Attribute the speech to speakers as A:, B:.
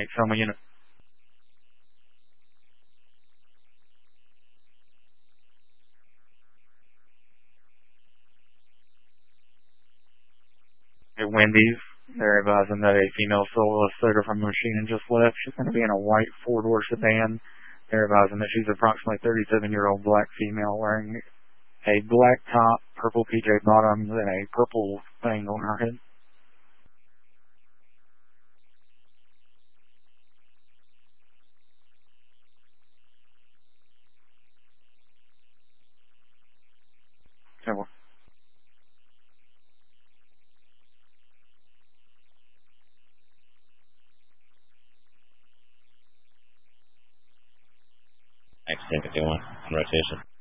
A: Selma unit. At Wendy's, they're advising that a female solo illustrator from the machine just left. She's going to be in a white four-door sedan. They're advising that she's approximately 37-year-old black female wearing a black top, purple PJ bottoms, and a purple thing on her head. So,
B: X-1051 on rotation.